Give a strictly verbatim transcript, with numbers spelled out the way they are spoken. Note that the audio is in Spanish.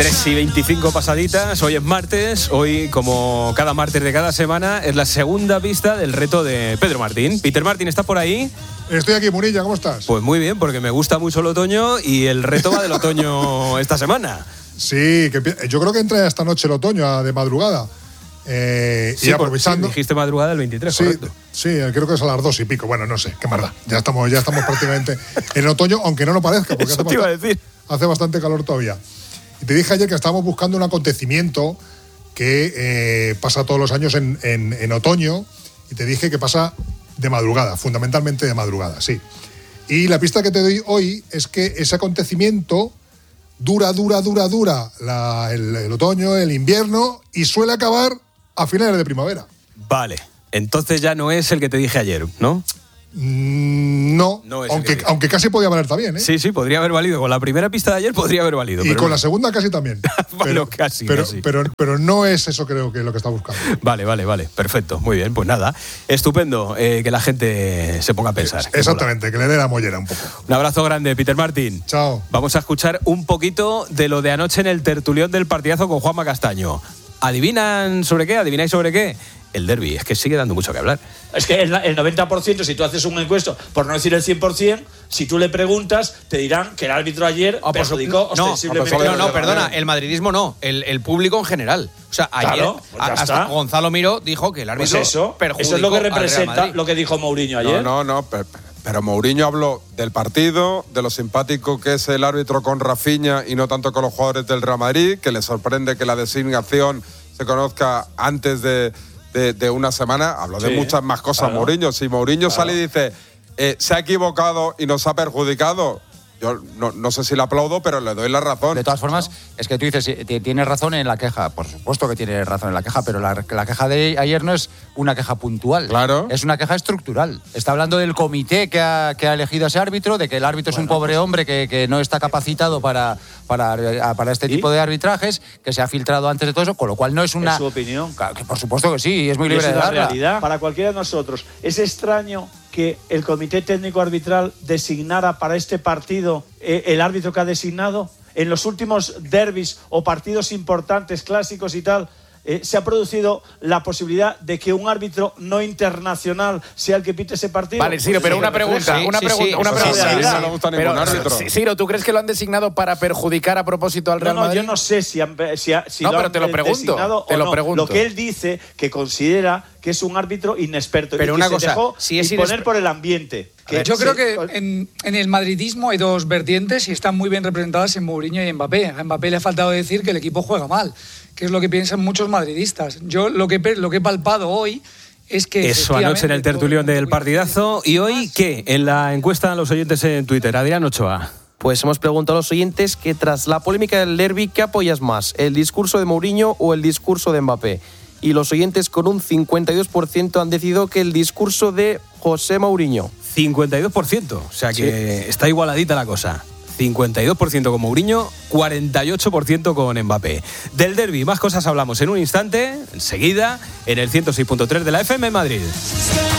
tres y veinticinco pasaditas, hoy es martes, hoy como cada martes de cada semana es la segunda pista del reto de Pedro Martín. Peter Martín, ¿estás por ahí? Estoy aquí, Munilla, ¿cómo estás? Pues muy bien, porque me gusta mucho el otoño y el reto va del otoño esta semana. Sí, que yo creo que entra esta noche el otoño de madrugada. Eh, sí, y aprovechando. Sí, dijiste madrugada del veintitrés, sí, correcto. Sí, creo que es a las dos y pico. Bueno, no sé, qué más da. Ya estamos, ya estamos prácticamente en otoño, aunque no lo parezca, porque Eso hace, te iba a bastante, decir. hace bastante calor todavía. Y te dije ayer que estábamos buscando un acontecimiento que eh, pasa todos los años en, en, en otoño, y te dije que pasa de madrugada, fundamentalmente de madrugada, sí. Y la pista que te doy hoy es que ese acontecimiento dura, dura, dura, dura la, el, el otoño, el invierno, y suele acabar a finales de primavera. Vale, entonces ya no es el que te dije ayer, ¿no? Mm, no, no es aunque, aunque casi podía valer también, ¿eh? Sí, sí, podría haber valido. Con la primera pista de ayer podría haber valido. Y pero con no. la segunda casi también. Bueno, pero, casi, pero, casi. Pero, pero, pero no es eso, creo que lo que está buscando. Vale, vale, vale. Perfecto. Muy bien, pues nada. Estupendo eh, que la gente se ponga a pensar. Exactamente, que le dé la mollera un poco. Un abrazo grande, Peter Martín. Chao. Vamos a escuchar un poquito de lo de anoche en el tertulión del partidazo con Juanma Castaño. ¿Adivinan sobre qué? ¿Adivináis sobre qué? El derbi, es que sigue dando mucho que hablar. Es que el, el noventa por ciento, si tú haces un encuesto, por no decir el cien por ciento, si tú le preguntas, te dirán que el árbitro ayer oh, perjudicó pues, no, ostensiblemente. No, no, no, perdona, el madridismo no, el, el público en general. O sea, ayer claro, pues hasta está. Gonzalo Miró dijo que el árbitro pues eso, perjudicó eso es lo que al Real representa Madrid. lo que dijo Mourinho ayer. No, no, no, pero, pero Mourinho habló del partido, de lo simpático que es el árbitro con Rafinha y no tanto con los jugadores del Real Madrid, que le sorprende que la designación se conozca antes de, de, de una semana. Habló sí, de muchas más cosas, claro. Mourinho. Si Mourinho claro. sale y dice, eh, se ha equivocado y nos ha perjudicado, yo no, no sé si le aplaudo, pero le doy la razón. De todas formas, es que tú dices, tienes razón en la queja. Por supuesto que tienes razón en la queja, pero la, la queja de ayer no es una queja puntual. Claro. Es una queja estructural. Está hablando del comité que ha, que ha elegido a ese árbitro, de que el árbitro bueno, es un pobre pues, hombre que, que no está capacitado para, para, para este ¿sí? tipo de arbitrajes, que se ha filtrado antes de todo eso, con lo cual no es una... ¿Es su opinión? Que por supuesto que sí, es muy libre es de darla. Realidad. Para cualquiera de nosotros, es extraño que el Comité Técnico Arbitral designara para este partido eh, el árbitro que ha designado. En los últimos derbis o partidos importantes, clásicos y tal, eh, se ha producido la posibilidad de que un árbitro no internacional sea el que pite ese partido. Vale, Ciro, pero una pregunta, sí, una sí, pregunta, sí, una sí, pregunta. sí, sí, no le gusta ningún árbitro. Ciro, ¿tú crees que lo han designado para perjudicar a propósito al Real no, no, Madrid? yo no sé si, han, si, si no, lo pero han te lo pregunto, designado te o lo no. pregunto. Lo que él dice que considera que es un árbitro inexperto pero y una que cosa, se dejó si es imponer inesper- por el ambiente. Que Yo se, creo que en, en el madridismo hay dos vertientes y están muy bien representadas en Mourinho y en Mbappé. A Mbappé le ha faltado decir que el equipo juega mal, que es lo que piensan muchos madridistas. Yo lo que, lo que he palpado hoy es que... Eso anoche en el tertulión del partidazo. ¿Y hoy qué? En la encuesta a los oyentes en Twitter. Adrián Ochoa. Pues hemos preguntado a los oyentes que tras la polémica del derbi, ¿qué apoyas más? ¿El discurso de Mourinho o el discurso de Mbappé? Y los oyentes con un cincuenta y dos por ciento han decidido que el discurso de José Mourinho. cincuenta y dos por ciento, o sea que sí. Está igualadita la cosa. cincuenta y dos por ciento con Mourinho, cuarenta y ocho por ciento con Mbappé. Del derbi, más cosas hablamos en un instante, enseguida, en el ciento seis punto tres de la F M en Madrid.